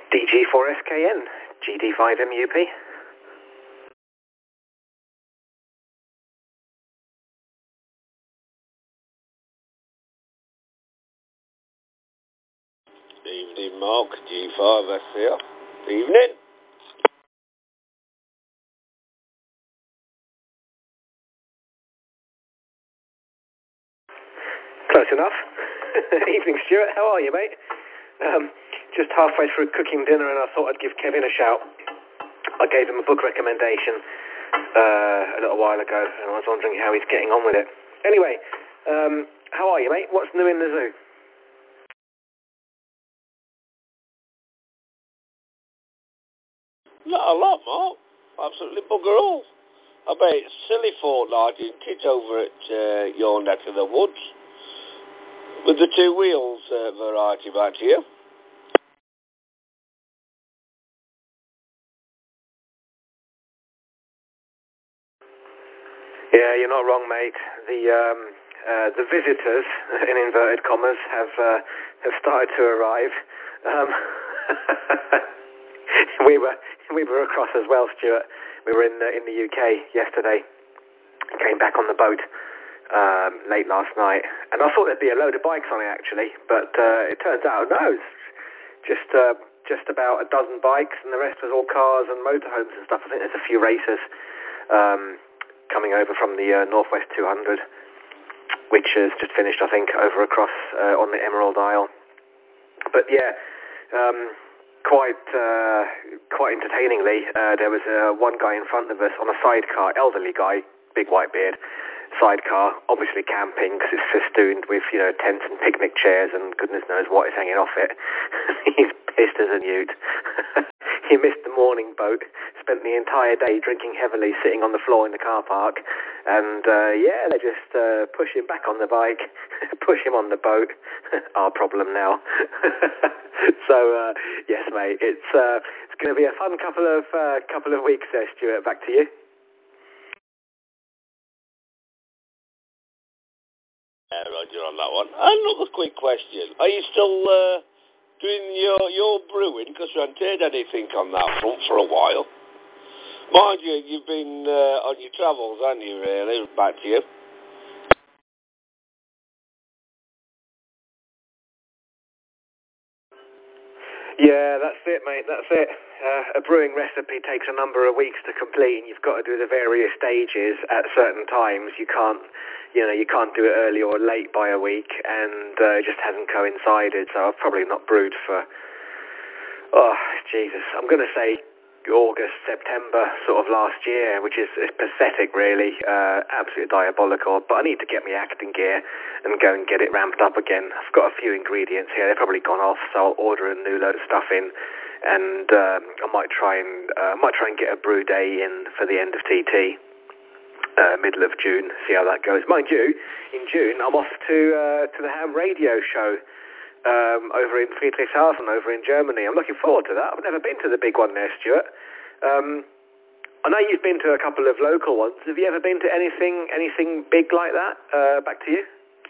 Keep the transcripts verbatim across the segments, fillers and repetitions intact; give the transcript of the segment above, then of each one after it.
D G four S K N, G D five M U P. Evening, Mark, G five S here. Evening. Close enough. Evening, Stuart. How are you, mate? Um, just halfway through cooking dinner, and I thought I'd give Kevin a shout. I gave him a book recommendation uh, a little while ago, and I was wondering how he's getting on with it. Anyway, um, how are you, mate? What's new in the zoo? Not a lot, Mark. Absolutely bugger all. I bet it's silly fortnight, isn't it, over at uh, your neck of the woods? With the two wheels uh, variety back here. Yeah, you're not wrong, mate. The um, uh, the visitors, in inverted commas, have uh, have started to arrive. Um, we were we were across as well, Stuart. We were in uh, in the U K yesterday. Came back on the boat um, late last night, and I thought there'd be a load of bikes on it actually, but uh, it turns out no, it's just uh, just about a dozen bikes, and the rest was all cars and motorhomes and stuff. I think there's a few racers. Um, coming over from the uh, Northwest two hundred, which has just finished, I think, over across uh, on the Emerald Isle. But yeah, um, quite uh, quite entertainingly, uh, there was uh, one guy in front of us on a sidecar, elderly guy, big white beard, sidecar, obviously camping because it's festooned with, you know, tents and picnic chairs and goodness knows what is hanging off it. He's pissed as a newt. He missed the morning boat, spent the entire day drinking heavily, sitting on the floor in the car park, and uh, yeah, they just uh, push him back on the bike, push him on the boat. Our problem now. So uh, yes, mate, it's uh, it's going to be a fun couple of uh, couple of weeks there, Stuart. Back to you. Yeah, Roger on that one. Another quick question. Are you still uh, doing your, your brewing? Because we haven't heard anything on that front for a while. Mind you, you've been uh, on your travels, haven't you, really? Back to you. Yeah, that's it, mate. That's it. Uh, a brewing recipe takes a number of weeks to complete, and you've got to do the various stages at certain times. You can't, you know, you can't do it early or late by a week, and uh, it just hasn't coincided. So I've probably not brewed for, oh Jesus, I'm going to say August, September, sort of last year, which is, is pathetic, really. Uh, absolutely diabolical. But I need to get my acting gear and go and get it ramped up again. I've got a few ingredients here. They've probably gone off, so I'll order a new load of stuff in, and um, I might try and uh, might try and get a brew day in for the end of T T, uh, middle of June. See how that goes. Mind you, in June I'm off to uh, to the Ham Radio Show. Um, over in Friedrichshafen, over in Germany. I'm looking forward to that. I've never been to the big one there, Stuart. Um, I know you've been to a couple of local ones. Have you ever been to anything anything big like that? Uh, back to you.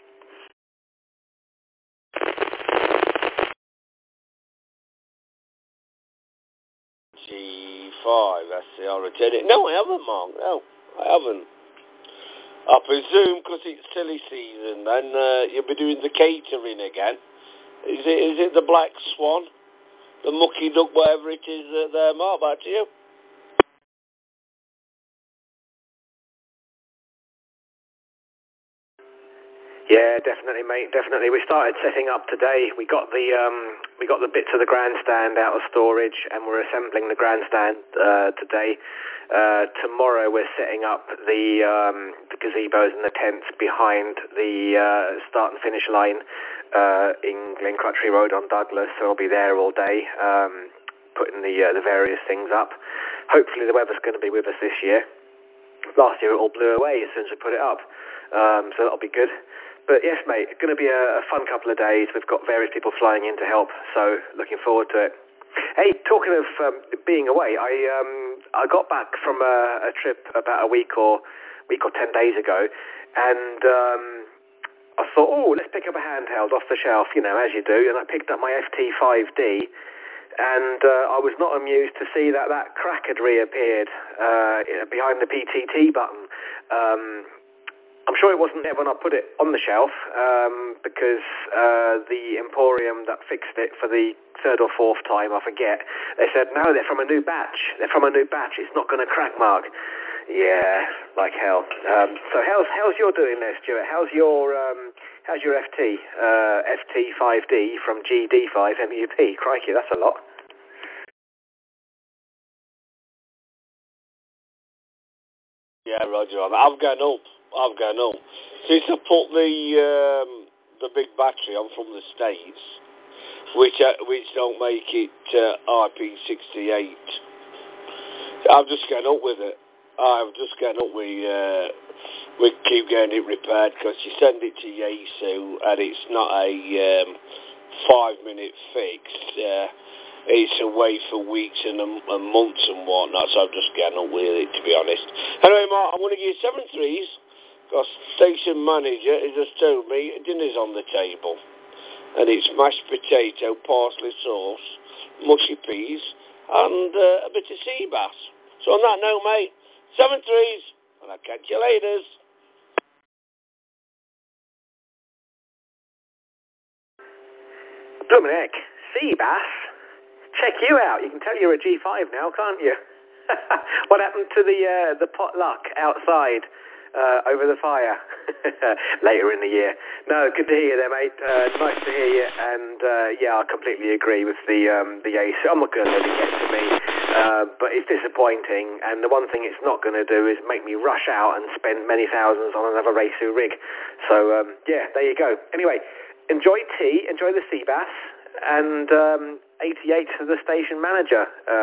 G five, that's the origin. No, I haven't, Mark. No, I haven't. I presume because it's silly season, then uh, you'll be doing the catering again. Is it is it the Black Swan? The Mucky Duck, whatever it is uh, there, Mark, back to you. Yeah, definitely, mate. Definitely. We started setting up today. We got the um, we got the bits of the grandstand out of storage, and we're assembling the grandstand uh, today. Uh, tomorrow, we're setting up the um, the gazebos and the tents behind the uh, start and finish line uh, in Glencrutchery Road on Douglas. So I'll be there all day, um, putting the uh, the various things up. Hopefully, the weather's going to be with us this year. Last year, it all blew away as soon as we put it up, um, so that'll be good. But yes, mate, it's going to be a, a fun couple of days. We've got various people flying in to help, so looking forward to it. Hey, talking of um, being away, I um, I got back from a, a trip about a week or week or ten days ago, and um, I thought, oh, let's pick up a handheld off the shelf, you know, as you do, and I picked up my F T five D. and uh, I was not amused to see that that crack had reappeared uh, behind the P T T button. Um, I'm sure it wasn't there when I put it on the shelf, um, because uh, the Emporium that fixed it for the third or fourth time, I forget, they said, no, they're from a new batch. They're from a new batch. It's not going to crack, Mark. Yeah, like hell. Um, so how's how's your doing there, Stuart? How's your um, how's your F T? Uh, F T five D from G D five M U P. Crikey, that's a lot. Yeah, Roger. I've gone up. I've gone up. Since I put the um, the big battery on from the States, which uh, which don't make it uh, I P sixty-eight, I've just gone up with it. I've just gone up with uh, we keep getting it repaired because you send it to Yaesu and it's not a um, five minute fix. Uh, it's away for weeks and, and months and whatnot, so I've just gone up with it, to be honest. Anyway, Mark, I'm going to give you seven threes because station manager has just told me dinner's on the table. And it's mashed potato, parsley sauce, mushy peas, and uh, a bit of sea bass. So on that note, mate, seven threes, and I'll catch you later. Bloomin' heck, sea bass? Check you out. You can tell you're a G five now, can't you? What happened to the uh, the potluck outside uh, over the fire later in the year? No, good to hear you there, mate. Uh, nice to hear you. And uh, yeah, I completely agree with the um, the ace. I'm not going to let it get to me, uh, but it's disappointing. And the one thing it's not going to do is make me rush out and spend many thousands on another Yaesu rig. So um, yeah, there you go. Anyway, enjoy tea, enjoy the sea bass, and um, eighty-eight to the station manager. Uh,